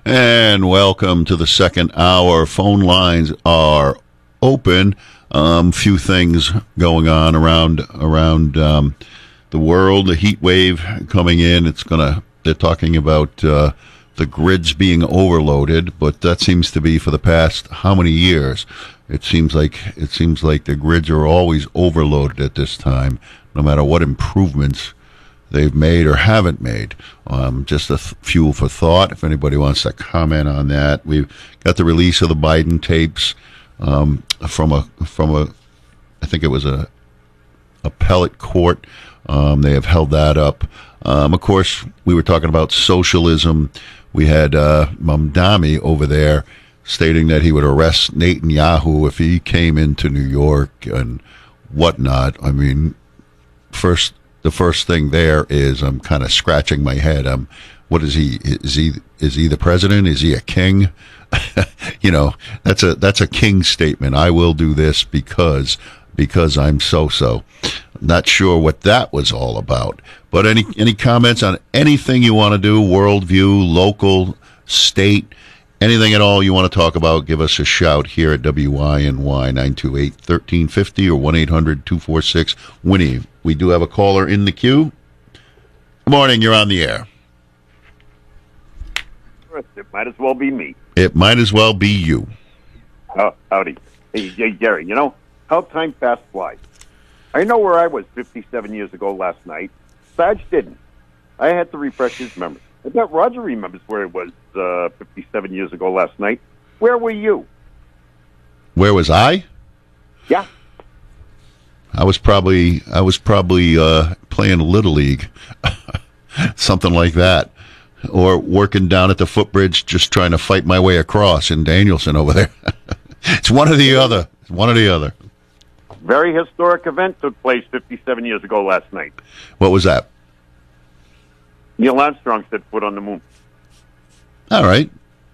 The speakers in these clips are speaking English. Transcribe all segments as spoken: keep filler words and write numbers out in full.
And welcome to the second hour. Phone lines are open. Um, few things going on around around um, the world. The heat wave coming in. It's gonna. They're talking about uh, the grids being overloaded, but that seems to be for the past how many years? It seems like it seems like the grids are always overloaded at this time, no matter what improvements they've made or haven't made. Um, just a th- fuel for thought. If anybody wants to comment on that, we've got the release of the Biden tapes um, from a from a, I think it was a appellate court. Um, they have held that up. Um, of course, we were talking about socialism. We had uh, Mamdani over there stating that he would arrest Netanyahu if he came into New York and whatnot. I mean, first. The first thing there is I'm kind of scratching my head. Um, what is he? Is he is he the president? Is he a king? you know, that's a that's a king statement. I will do this because because I'm so so. Not sure what that was all about. But any any comments on anything you want to do? Worldview, local, state. Anything at all you want to talk about, give us a shout here at W I N Y nine two eight, one three five zero or one eight hundred two four six Winnie. We do have a caller in the queue. Good morning, you're on the air. It might as well be me. It might as well be you. Oh, howdy. Hey, hey, Gary, you know how time fast flies. I know where I was fifty-seven years ago last night. Sarge didn't. I had to refresh his memory. I bet Roger remembers where it was uh, fifty-seven years ago last night. Where were you? Where was I? Yeah. I was probably I was probably uh, playing Little League, something like that, or working down at the footbridge, just trying to fight my way across in Danielson over there. It's one or the other. It's one or the other. Very historic event took place fifty-seven years ago last night. What was that? Neil Armstrong set foot on the moon. All right.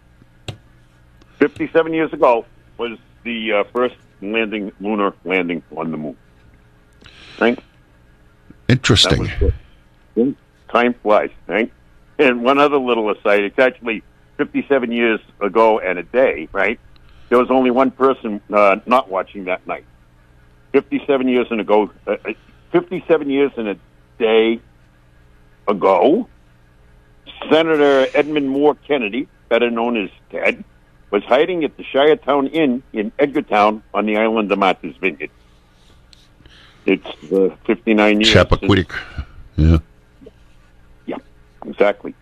fifty-seven years ago was the uh, first landing, lunar landing on the moon. Right? Interesting. Time flies, right? And one other little aside, it's actually fifty-seven years ago and a day, right? There was only one person uh, not watching that night. fifty-seven years and ago, uh, fifty-seven years and a day ago, Senator Edmund Moore Kennedy, better known as Ted, was hiding at the Shiretown Inn in Edgartown on the island of Martha's Vineyard. It's uh, fifty-nine years. Chappaquiddick. Yeah. Yeah, exactly.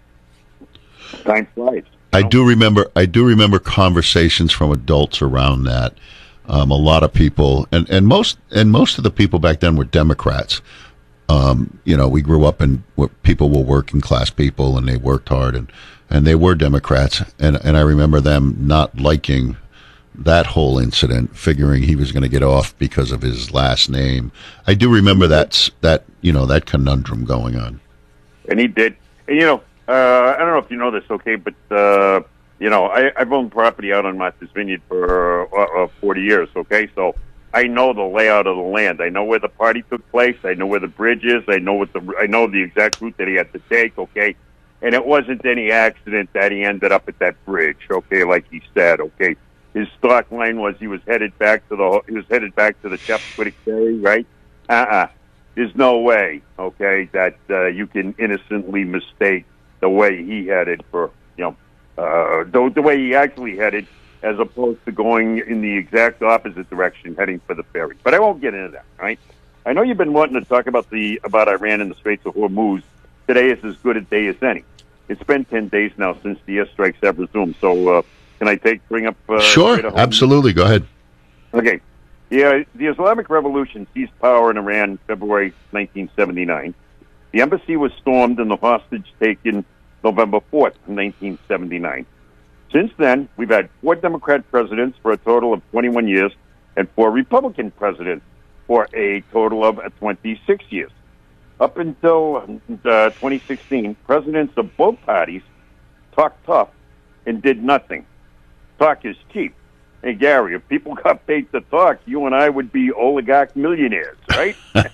Time flies. I do remember. I do remember conversations from adults around that. Um, a lot of people, and, and most and most of the people back then were Democrats. Um, you know, we grew up and people were working class people, and they worked hard, and, and they were Democrats. And and I remember them not liking that whole incident, figuring he was going to get off because of his last name. I do remember that that you know that conundrum going on. And he did. And, you know, uh, I don't know if you know this, okay, but uh, you know, I, I've owned property out on Martha's Vineyard for uh, uh, forty years, okay, so I know the layout of the land. I know where the party took place. I know where the bridge is. I know what the I know the exact route that he had to take, okay. And it wasn't any accident that he ended up at that bridge, okay, like he said, okay. His stock line was he was headed back to the he was headed back to the Chappaquiddick Ferry, right? Uh-uh. There's no way, okay, that uh, you can innocently mistake the way he headed for, you know, uh, the, the way he actually headed, as opposed to going in the exact opposite direction, heading for the ferry. But I won't get into that, right? I know you've been wanting to talk about the about Iran and the Straits of Hormuz. Today is as good a day as any. It's been ten days now since the airstrikes have resumed. So uh, can I take bring up? Uh, sure, absolutely. Go ahead. Okay. Yeah, the Islamic Revolution seized power in Iran in February nineteen seventy-nine. The embassy was stormed and the hostage taken November fourth, nineteen seventy-nine. Since then, we've had four Democrat presidents for a total of twenty-one years and four Republican presidents for a total of twenty-six years. Up until uh, twenty sixteen, presidents of both parties talked tough and did nothing. Talk is cheap. Hey, Gary, if people got paid to talk, you and I would be oligarch millionaires, right?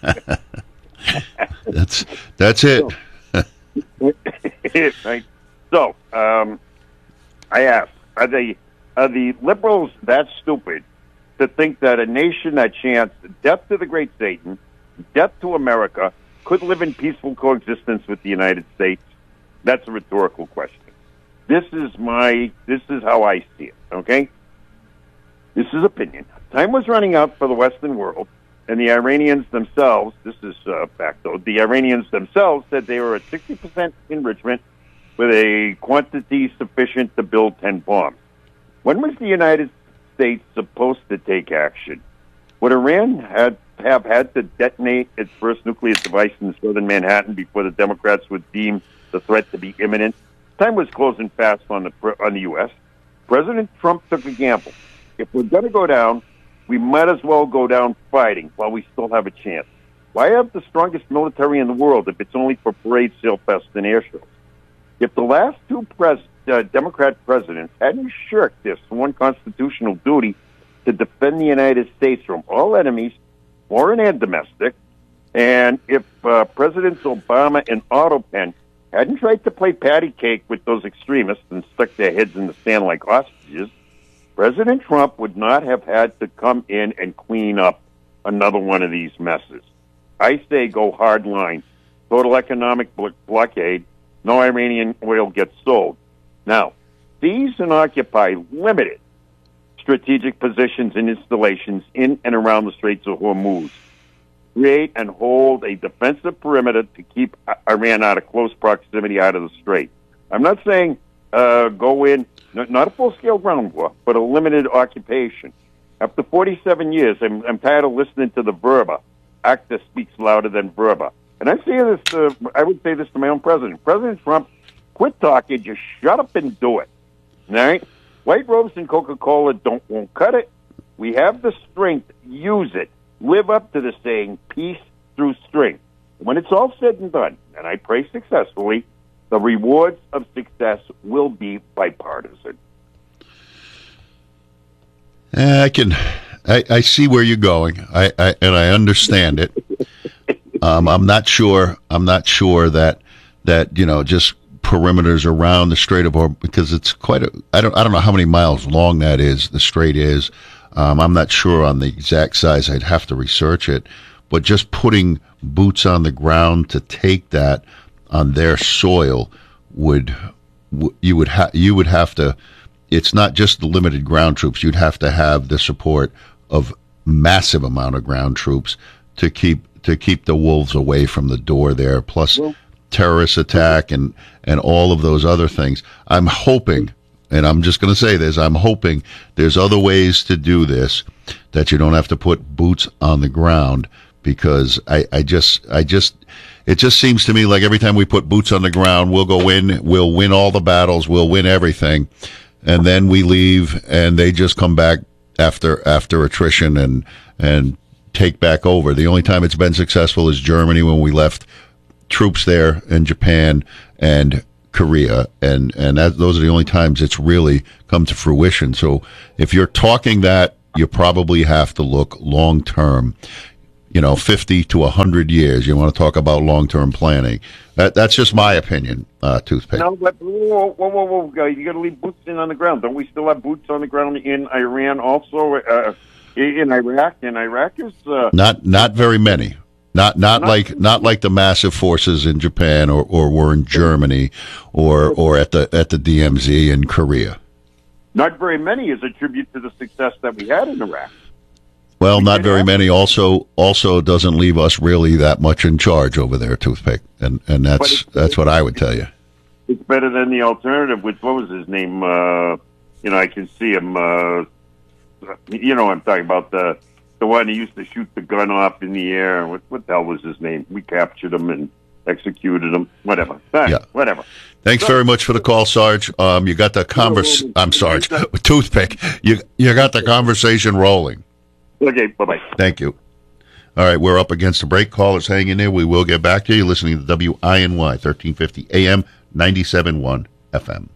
that's that's it. Right. So, um, I ask, are the are the liberals that stupid to think that a nation that chants death to the great Satan, death to America, could live in peaceful coexistence with the United States? That's a rhetorical question. This is my, this is how I see it, okay? This is opinion. Time was running out for the Western world, and the Iranians themselves, this is uh, fact though, the Iranians themselves said they were at sixty percent enrichment with a quantity sufficient to build ten bombs. When was the United States supposed to take action? Would Iran had, have had to detonate its first nuclear device in southern Manhattan before the Democrats would deem the threat to be imminent? Time was closing fast on the on the U S. President Trump took a gamble. If we're going to go down, we might as well go down fighting while we still have a chance. Why have the strongest military in the world if it's only for parade, sail fest, and air shows? If the last two pres- uh, Democrat presidents hadn't shirked their sworn constitutional duty to defend the United States from all enemies, foreign and domestic, and if uh, Presidents Obama and Otto Penn hadn't tried to play patty cake with those extremists and stuck their heads in the sand like ostriches, President Trump would not have had to come in and clean up another one of these messes. I say go hard line, total economic blo- blockade, no Iranian oil gets sold. Now, seize and occupy limited strategic positions and installations in and around the Straits of Hormuz. Create and hold a defensive perimeter to keep Iran out of close proximity out of the strait. I'm not saying uh, go in, not a full-scale ground war, but a limited occupation. After forty-seven years, I'm, I'm tired of listening to the verba. Acta speaks louder than verba. And I say this to, I would say this to my own president. President Trump, quit talking, just shut up and do it. All right? White robes and Coca-Cola don't won't cut it. We have the strength. Use it. Live up to the saying, peace through strength. When it's all said and done, and I pray successfully, the rewards of success will be bipartisan. I can, I, I see where you're going, I, I and I understand it. Um, I'm not sure. I'm not sure that that you know just perimeters around the Strait of Hormuz, because it's quite a. I don't. I don't know how many miles long that is. The strait is. Um, I'm not sure on the exact size. I'd have to research it. But just putting boots on the ground to take that on their soil would you would have you would have to. It's not just the limited ground troops. You'd have to have the support of massive amount of ground troops to keep. to keep the wolves away from the door there, plus well, terrorist attack and, and all of those other things. I'm hoping, and I'm just going to say this, I'm hoping there's other ways to do this, that you don't have to put boots on the ground, because I, I just, I just, it just seems to me like every time we put boots on the ground, we'll go in, we'll win all the battles, we'll win everything, and then we leave, and they just come back after, after attrition and, and, take back over. The only time it's been successful is Germany, when we left troops there, and Japan and Korea, and and that, those are the only times it's really come to fruition. So if you're talking that, you probably have to look long term, you know, fifty to one hundred years. You want to talk about long term planning. That that's just my opinion, uh, Toothpick. No, but whoa, whoa, whoa, whoa, you got to leave boots in on the ground. Don't we still have boots on the ground in Iran also? Uh, In Iraq, and Iraq is uh, not not very many, not not, not like not like the massive forces in Japan or, or were in Germany or or at the at the D M Z in Korea. Not very many is a tribute to the success that we had in Iraq. Well, we not very many. Also, also doesn't leave us really that much in charge over there, Toothpick, and and that's that's what I would tell you. It's better than the alternative. Which what was his name? Uh, you know, I can see him. Uh, You know what I'm talking about, the the one who used to shoot the gun off in the air. What, what the hell was his name? We captured him and executed him. Whatever. Thanks. Yeah. Whatever. Thanks so, very much for the call, Sarge. Um, you got the convers. I'm Sarge. Toothpick. You you got the conversation rolling. Okay. Bye bye. Thank you. All right, we're up against the break. Callers, hang in there. We will get back to you. You're listening to W I N Y thirteen fifty A M, ninety-seven point one F M.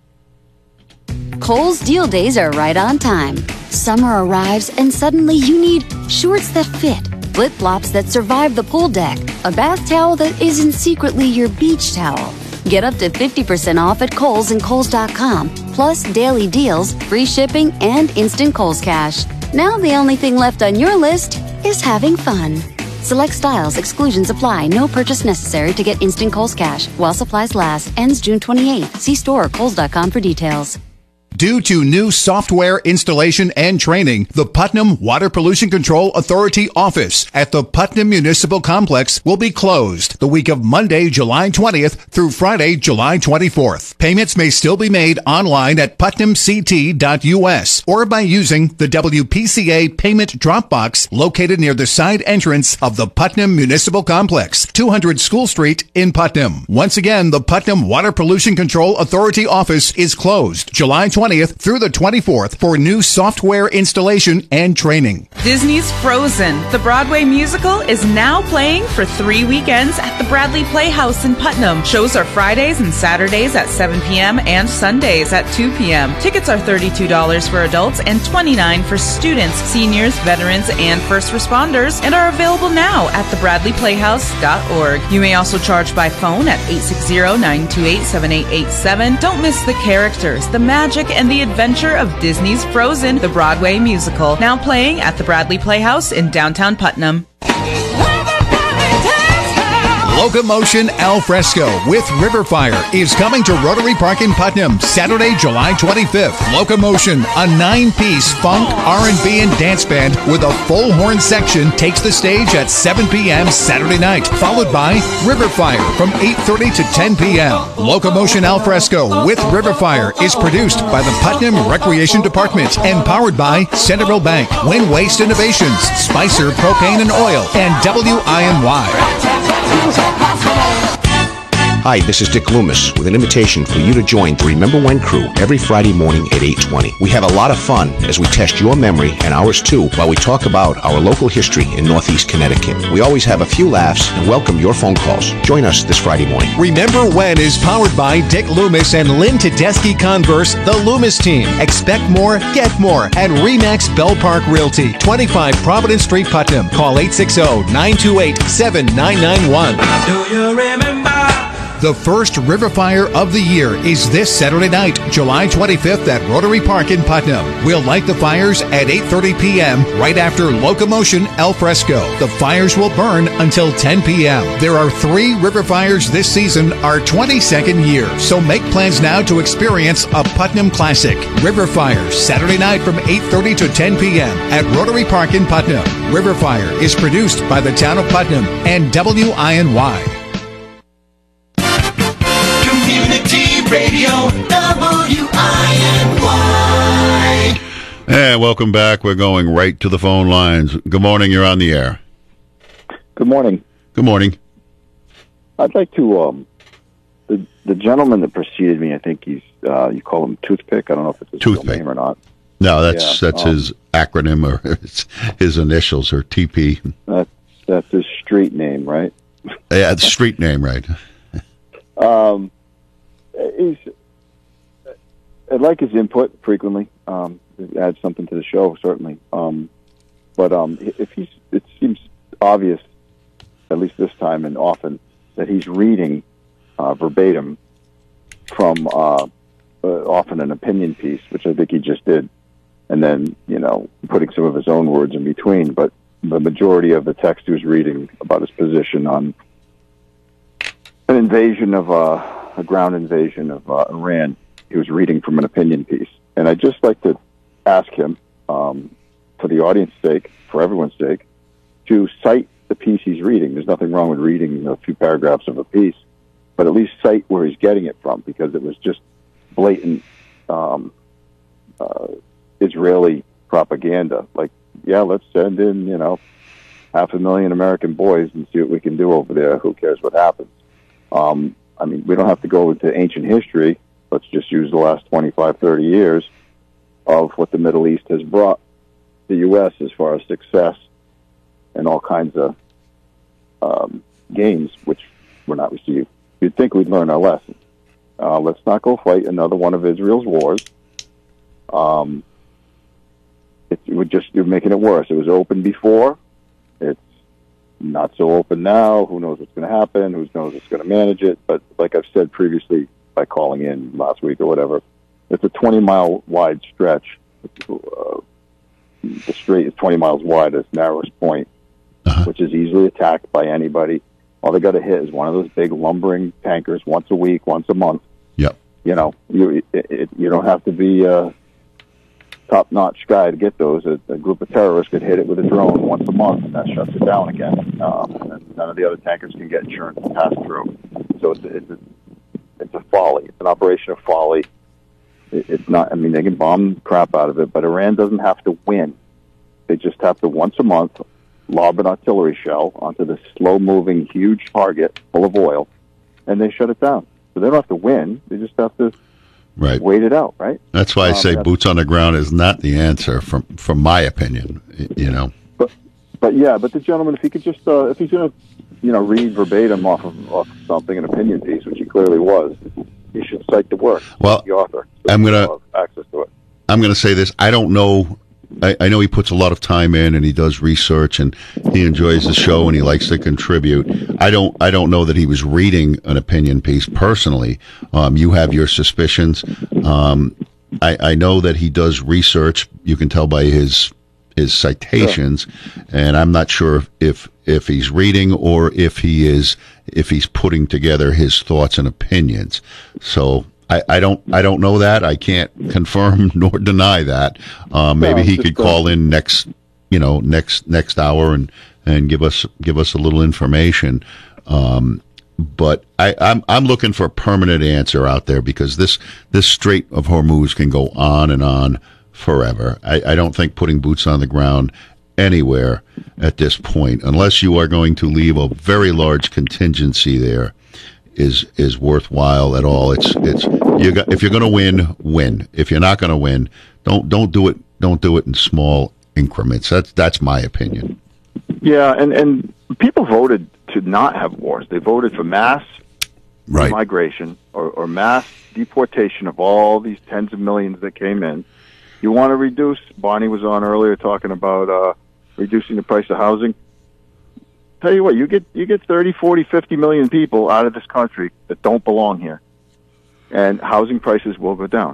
Kohl's Deal Days are right on time. Summer arrives and suddenly you need shorts that fit, flip-flops that survive the pool deck, a bath towel that isn't secretly your beach towel. Get up to fifty percent off at Kohl's and Kohl's dot com, plus daily deals, free shipping, and instant Kohl's Cash. Now the only thing left on your list is having fun. Select styles, exclusions apply. No purchase necessary to get instant Kohl's Cash. While supplies last. Ends June twenty-eighth. See store or Kohl's dot com for details. Due to new software installation and training, the Putnam Water Pollution Control Authority office at the Putnam Municipal Complex will be closed the week of Monday, July twentieth through Friday, July twenty-fourth. Payments may still be made online at putnam c t dot u s or by using the W P C A payment drop box located near the side entrance of the Putnam Municipal Complex, two hundred School Street in Putnam. Once again, the Putnam Water Pollution Control Authority office is closed July twentieth through the twenty-fourth for new software installation and training. Disney's Frozen, the Broadway musical, is now playing for three weekends at the Bradley Playhouse in Putnam. Shows are Fridays and Saturdays at seven p.m. and Sundays at two p.m. Tickets are thirty-two dollars for adults and twenty-nine dollars for students, seniors, veterans, and first responders, and are available now at the bradley playhouse dot org. You may also charge by phone at eight six zero, nine two eight, seven eight eight seven. Don't miss the characters, the magic, and the adventure of Disney's Frozen, the Broadway musical. Now playing at the Bradley Playhouse in downtown Putnam. Locomotion Al Fresco with Riverfire is coming to Rotary Park in Putnam Saturday, July twenty-fifth. Locomotion, a nine-piece funk, R and B, and dance band with a full horn section, takes the stage at seven p.m. Saturday night, followed by Riverfire from eight thirty to ten p.m. Locomotion Al Fresco with Riverfire is produced by the Putnam Recreation Department and powered by Centerville Bank, Win Waste Innovations, Spicer Propane and Oil, and W I N Y. Hi, this is Dick Loomis with an invitation for you to join the Remember When crew every Friday morning at eight twenty. We have a lot of fun as we test your memory and ours too while we talk about our local history in Northeast Connecticut. We always have a few laughs and welcome your phone calls. Join us this Friday morning. Remember When is powered by Dick Loomis and Lynn Tedeschi Converse, the Loomis team. Expect more, get more at Remax Bell Park Realty, twenty-five Providence Street, Putnam. Call eight six zero, nine two eight, seven nine nine one. Do you remember? The first Riverfire of the year is this Saturday night, July twenty-fifth at Rotary Park in Putnam. We'll light the fires at eight thirty p.m. right after Locomotion Al Fresco. The fires will burn until ten p.m. There are three Riverfires this season, our twenty-second year, so make plans now to experience a Putnam classic. Riverfire, Saturday night from eight thirty to ten p.m. at Rotary Park in Putnam. Riverfire is produced by the town of Putnam and W I N Y. Radio W I N Y. And welcome back. We're going right to the phone lines. Good morning. You're on the air. Good morning. Good morning. I'd like to, um, the the gentleman that preceded me, I think he's, uh, you call him Toothpick. I don't know if it's his real name or not. No, that's Yeah, that's um, his acronym or his, his initials or T P. That's, that's his street name, right? Yeah, it's street name, right? Um, he's, I like his input frequently. Um, it adds something to the show, certainly. Um, but um, if he's, it seems obvious, at least this time and often, that he's reading uh, verbatim from uh, uh, often an opinion piece, which I think he just did, and then, you know, putting some of his own words in between. But the majority of the text he was reading about his position on an invasion of uh, a ground invasion of uh, Iran, he was reading from an opinion piece. And I'd just like to ask him, um, for the audience's sake, for everyone's sake, to cite the piece he's reading. There's nothing wrong with reading a few paragraphs of a piece, but at least cite where he's getting it from, because it was just blatant um, uh, Israeli propaganda. Like, yeah, let's send in, you know, half a million American boys and see what we can do over there. Who cares what happens? Um, I mean, we don't have to go into ancient history. Let's just use the last twenty-five, thirty years of what the Middle East has brought the U S as far as success and all kinds of um, gains, which were not received. You'd think we'd learn our lesson. Uh, let's not go fight another one of Israel's wars. Um, it, it would just, you're making it worse. It was open before. It's not so open now. Who knows what's going to happen? Who knows what's going to manage it? But like I've said previously by calling in last week or whatever, it's a twenty-mile wide stretch. Uh, the strait is twenty miles wide at its narrowest point, uh-huh. which is easily attacked by anybody. All they got to hit is one of those big lumbering tankers once a week, once a month. Yep. You know, you it, it, you don't have to be a top-notch guy to get those. A, a group of terrorists could hit it with a drone once a month, and that shuts it down again. Um, and none of the other tankers can get insurance to pass through. So it's a, it's a, it's a folly. It's an operation of folly. It, it's not. I mean, they can bomb the crap out of it, but Iran doesn't have to win. They just have to once a month lob an artillery shell onto this slow-moving, huge target full of oil, and they shut it down. So they don't have to win. They just have to right. wait it out, right? That's why I um, say boots on the ground is not the answer, from from my opinion. You know. But but yeah, but the gentleman, if he could just, uh, if he's going to, you know, read verbatim off of, off of something, an opinion piece, which he clearly was, he should cite the work. Well, the author. So I'm gonna have access to it. I'm gonna say this. I don't know. I, I know he puts a lot of time in and he does research and he enjoys the show and he likes to contribute. I don't, I don't know that he was reading an opinion piece personally. Um, you have your suspicions. Um, I, I know that he does research. You can tell by his, his citations, sure. And I'm not sure if, if he's reading or if he is, if he's putting together his thoughts and opinions. So, I, I don't. I don't know that. I can't confirm nor deny that. Um, maybe no, he could call in next, you know, next next hour and, and give us give us a little information. Um, but I, I'm I'm looking for a permanent answer out there because this this Strait of Hormuz can go on and on forever. I, I don't think putting boots on the ground anywhere at this point, unless you are going to leave a very large contingency there, is is worthwhile at all. It's it's you got, if you're going to win, win. If you're not going to win, don't don't do it. Don't do it in small increments. That's that's my opinion. Yeah, and and people voted to not have wars. They voted for mass right. migration or, or mass deportation of all these tens of millions that came in. You want to reduce? Bonnie was on earlier talking about uh, reducing the price of housing. Tell you what, you get you get thirty, forty, fifty million people out of this country that don't belong here, and housing prices will go down.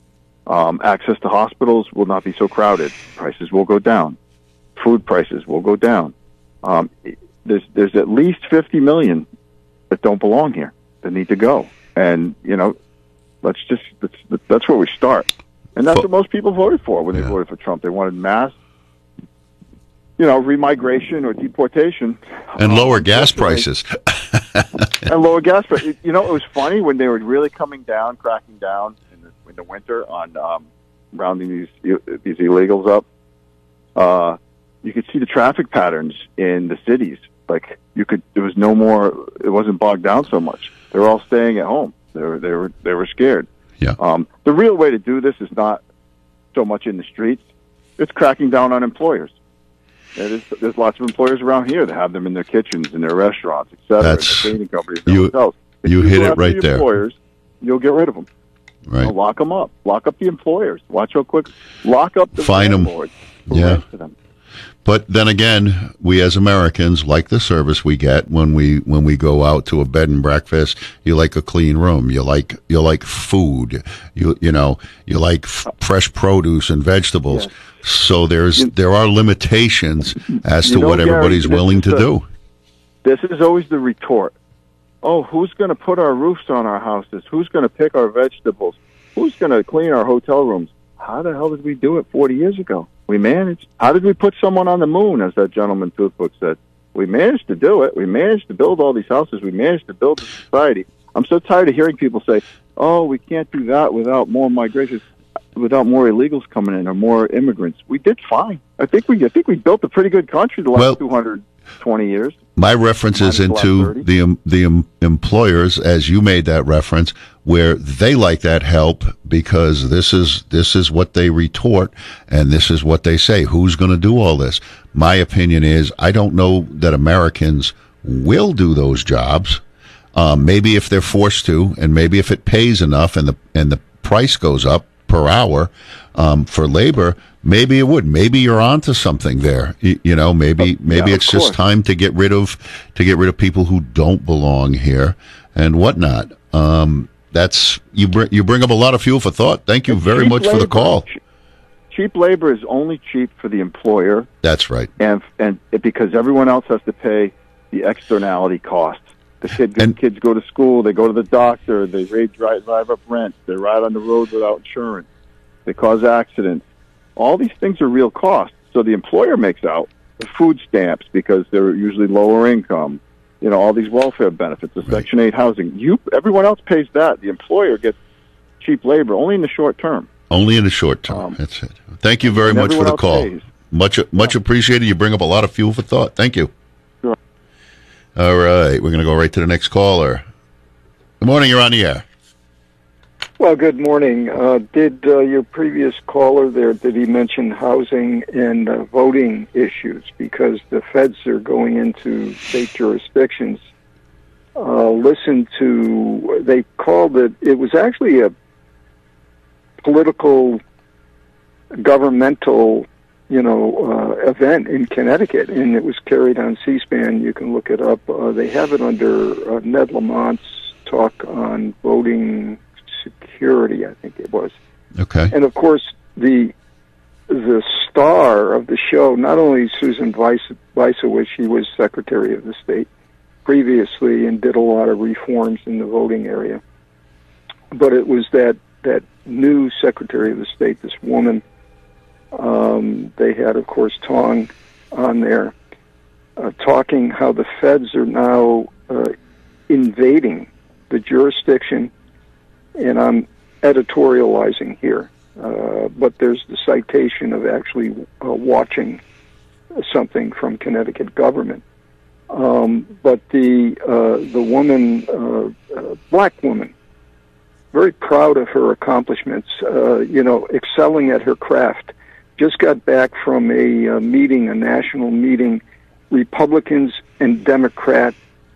Um, access to hospitals will not be so crowded. Prices will go down. Food prices will go down. Um, there's there's at least fifty million that don't belong here that need to go, and you know, let's just let's, that's where we start, and that's what most people voted for when they yeah. voted for Trump. They wanted mass. You know, remigration or deportation. And lower um, gas prices. and lower gas prices. You know, it was funny when they were really coming down, cracking down in the, in the winter on um, rounding these these illegals up. Uh, you could see the traffic patterns in the cities. Like, you could, there was no more, it wasn't bogged down so much. They were all staying at home. They were, they were, they were scared. Yeah. Um, the real way to do this is not so much in the streets. It's cracking down on employers. There's, there's lots of employers around here that have them in their kitchens, in their restaurants, et cetera, That's, in their cleaning companies, their you, hotels. If you you hit it right the there. Employers, you'll get rid of them. Right. You know, lock them up. Lock up the employers. Watch how quick. Lock up the Fine them. Yeah. Them. But then again, we as Americans like the service we get when we when we go out to a bed and breakfast. You like a clean room. You like you like food. You you know you like f- fresh produce and vegetables. Yes. So there's you, there are limitations as to know, what everybody's Gary, willing to the, do. This is always the retort. Oh, who's going to put our roofs on our houses? Who's going to pick our vegetables? Who's going to clean our hotel rooms? How the hell did we do it forty years ago? We managed. How did we put someone on the moon, as that gentleman Toothbook said? We managed to do it. We managed to build all these houses. We managed to build a society. I'm so tired of hearing people say, oh, we can't do that without more migration, without more illegals coming in or more immigrants. We did fine. I think we I think we built a pretty good country the last well, two hundred twenty years. My reference is into the um, the um, employers, as you made that reference, where they like that help because this is this is what they retort and this is what they say. Who's going to do all this? My opinion is I don't know that Americans will do those jobs. Um, maybe if they're forced to, and maybe if it pays enough and the and the price goes up per hour um, for labor, maybe it would. Maybe you're onto something there. You, you know, maybe maybe yeah, it's just time to get rid of to get rid of people who don't belong here and whatnot. Um, that's you bring you bring up a lot of fuel for thought. Thank you very Cheap much for the labor. call. Cheap labor is only cheap for the employer, That's right. and and it, because everyone else has to pay the externality costs. The kid, And- kids go to school, they go to the doctor, they ride, drive, drive up rent, they ride on the road without insurance, they cause accidents. All these things are real costs. So the employer makes out the food stamps because they're usually lower income. You know, all these welfare benefits, the Right. Section eight housing. You, everyone else pays that. The employer gets cheap labor only in the short term. Only in the short term. Um, That's it. Thank you very and much for everyone the else call. pays. Much much appreciated. You bring up a lot of fuel for thought. Thank you. Sure. All right, we're going to go right to the next caller. Good morning. You're on the air. Well, good morning. Uh, did uh, your previous caller there, did he mention housing and uh, voting issues? Because the feds are going into state jurisdictions. Uh, listen to, they called it, it was actually a political, governmental, you know, uh, event in Connecticut, and it was carried on C-SPAN. You can look it up. Uh, they have it under uh, Ned Lamont's talk on voting security, I think it was. Okay. And of course, the the star of the show, not only Susan Weissowicz, she was Secretary of the State previously and did a lot of reforms in the voting area, but it was that, that new Secretary of the State, this woman. Um, they had, of course, Tong on there uh, talking how the feds are now uh, invading the jurisdiction, and I'm editorializing here, uh, but there's the citation of actually uh, watching something from Connecticut government. Um, but the uh, the woman, uh, uh, black woman, very proud of her accomplishments, uh, you know, excelling at her craft. Just got back from a uh, meeting, a national meeting, Republicans and Democrat,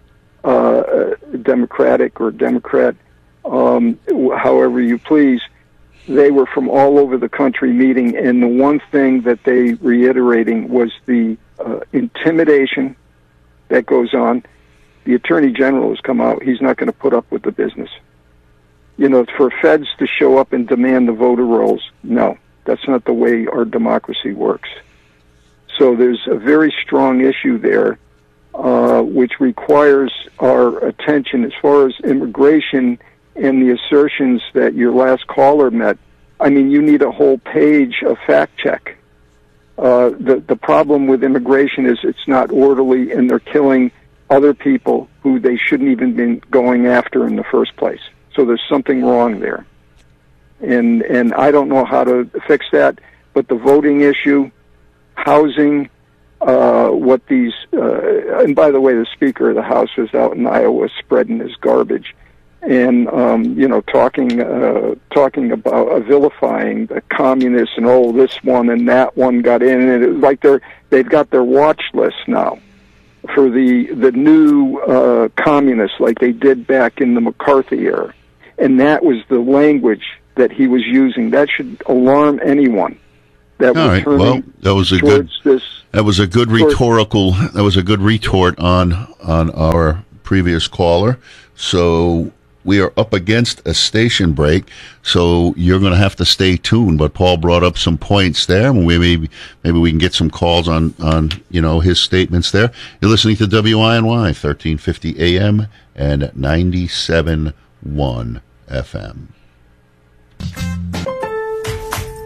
uh, Democratic or Democrat, um, however you please. They were from all over the country meeting, and the one thing that they reiterating was the uh, intimidation that goes on. The Attorney General has come out. He's not going to put up with the business. You know, for feds to show up and demand the voter rolls, no. That's not the way our democracy works. So there's a very strong issue there, uh, which requires our attention as far as immigration and the assertions that your last caller met. I mean, you need a whole page of fact check. Uh, the, the problem with immigration is it's not orderly, and they're killing other people who they shouldn't even been going after in the first place. So there's something wrong there. And and I don't know how to fix that, but the voting issue, housing, uh, what these, uh, and by the way, the Speaker of the House was out in Iowa spreading his garbage, and um, you know, talking uh, talking about uh, vilifying the communists and oh, this one and that one got in, and it was like they're they've got their watch list now for the the new uh, communists, like they did back in the McCarthy era, and that was the language that he was using. That should alarm anyone that All was right. turning Well, that was a good. towards this. That was a good rhetorical. That was a good retort on on our previous caller. So we are up against a station break. So you're going to have to stay tuned. But Paul brought up some points there, and we maybe maybe we can get some calls on on you know his statements there. You're listening to W I N Y thirteen fifty A M and ninety-seven point one F M.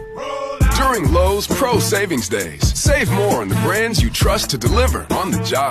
During Lowe's Pro Savings Days, save more on the brands you trust to deliver on the job.